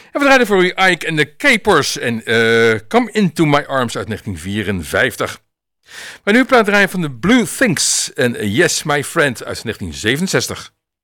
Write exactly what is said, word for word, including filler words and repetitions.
En we draaien voor u Ike en de Capers en uh, Come Into My Arms uit negentien vierenvijftig. Maar nu plaat draaien van de Blue Things en Yes My Friend uit negentien zevenenzestig.